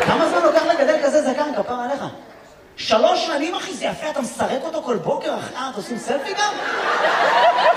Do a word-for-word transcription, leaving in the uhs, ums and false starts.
כמה זמן לוקח לגדל כזה זקן, כפר עליך? שלוש שנים, אחי, זה יפה, אתה מסרק אותו כל בוקר אחרי, אתה עושים סלפי גם?